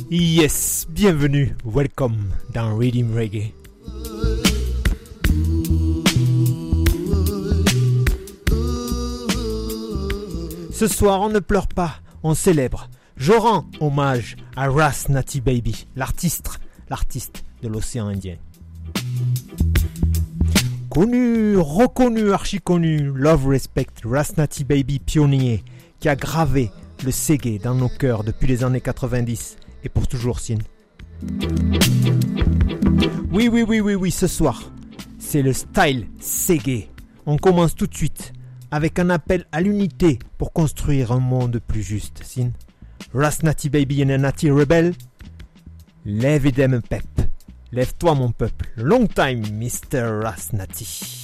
Yes, bienvenue, welcome dans Rhythm Reggae. Ce soir, on ne pleure pas, on célèbre. Je rends hommage à Ras Nati Baby, l'artiste de l'océan Indien. Connu, reconnu, archi-connu, love, respect, Ras Nati Baby pionnier qui a gravé le Seggae dans nos cœurs depuis les années 90 et pour toujours, Sin. Oui, ce soir, c'est le style Seggae. On commence tout de suite avec un appel à l'unité pour construire un monde plus juste, Sin. Ras Nati Baby et Nati Rebel, lève et dème pep. Lève-toi mon peuple. Long time, Mr. Ras Nati.